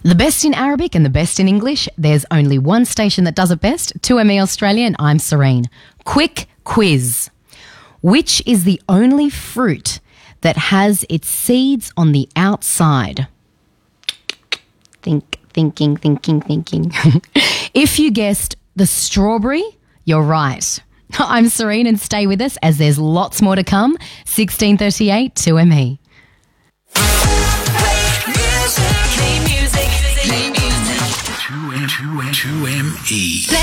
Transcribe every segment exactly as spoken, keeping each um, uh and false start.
The best in Arabic and the best in English. There's only one station that does it best, two M E Australia, and I'm Serene. Quick quiz. Which is the only fruit that has its seeds on the outside? Think, thinking, thinking, thinking. If you guessed the strawberry, you're right. I'm Serene, and stay with us as there's lots more to come. sixteen thirty-eight, two M E. two M E.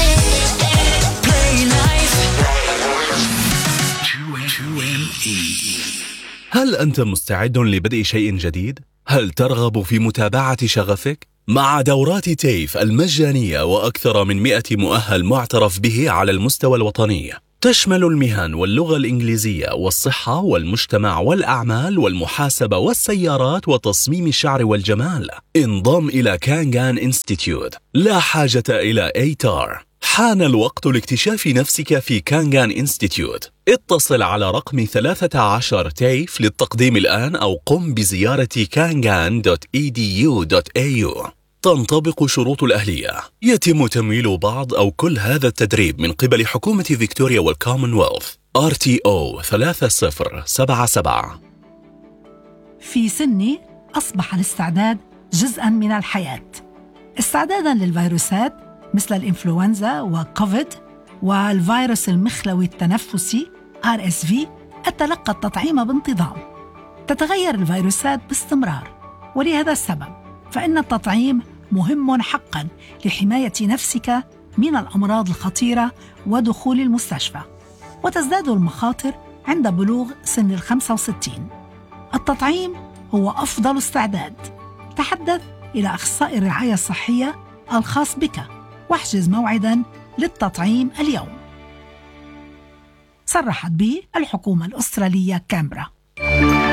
two M E. هل أنت مستعد لبدء شيء جديد؟ هل ترغب في متابعة شغفك؟ مع دورات تيف المجانية وأكثر من مئة مؤهل معترف به على المستوى الوطني، تشمل المهن واللغة الإنجليزية والصحة والمجتمع والأعمال والمحاسبة والسيارات وتصميم الشعر والجمال. انضم إلى كانغان إنستيتيوت، لا حاجة إلى إيتار. حان الوقت لاكتشاف نفسك في كانغان إنستيتيوت. اتصل على رقم ثلاثة عشر تيف للتقديم الآن أو قم بزيارة كانغان دوت إي دي يو دوت إيه يو. تنطبق شروط الأهلية. يتم تمويل بعض أو كل هذا التدريب من قبل حكومة فيكتوريا والكومنولث. آر تي أو ثلاثة صفر سبعة سبعة. في سني أصبح الاستعداد جزءاً من الحياة، استعداداً للفيروسات مثل الإنفلونزا وكوفيد والفيروس المخلوي التنفسي آر إس في. أتلقى التطعيم بانتظام. تتغير الفيروسات باستمرار، ولهذا السبب فإن التطعيم مهم حقاً لحماية نفسك من الأمراض الخطيرة ودخول المستشفى، وتزداد المخاطر عند بلوغ سن الخمسة وستين. التطعيم هو أفضل استعداد. تحدث إلى أخصائي الرعاية الصحية الخاص بك واحجز موعداً للتطعيم اليوم. صرحت به الحكومة الأسترالية كامبرا.